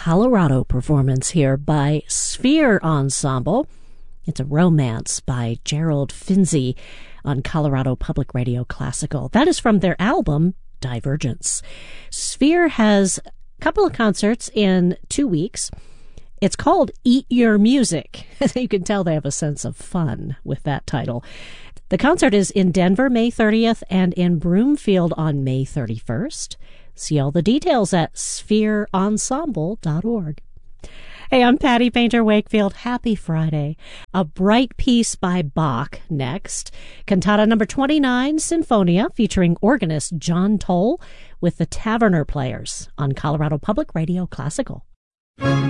Colorado performance here by Sphere Ensemble. It's a romance by Gerald Finzi on Colorado Public Radio Classical. That is from their album, Divergence. Sphere has a couple of concerts in 2 weeks. It's called Eat Your Music. You can tell they have a sense of fun with that title. The concert is in Denver, May 30th, and in Broomfield on May 31st. See all the details at sphereensemble.org. Hey, I'm Patty Painter Wakefield. Happy Friday. A bright piece by Bach next. Cantata number 29, Sinfonia, featuring organist John Toll with the Taverner Players on Colorado Public Radio Classical.